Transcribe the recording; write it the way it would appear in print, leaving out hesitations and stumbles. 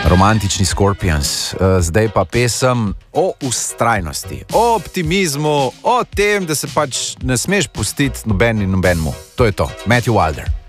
Romantični Scorpions, zdaj pa pesem o vztrajnosti, o optimizmu, o tem, da se pač ne smeš pustiti nobenemu. To je to, Matthew Wilder.